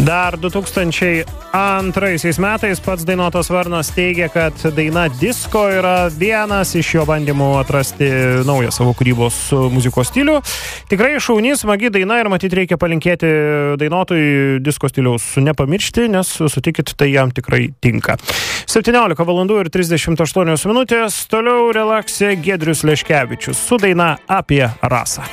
Dar 2002 metais pats Dainuotas Varnas teigia, kad daina Disko yra vienas iš jo bandymų atrasti naują savo kūrybos muzikos stilių. Tikrai šauni, smagi daina ir matyt reikia palinkėti Dainuotui disko stiliaus nepamiršti, nes sutikit, tai jam tikrai tinka. 17:38 minutės, toliau relaksė Giedrius Leškevičius su daina apie rasą.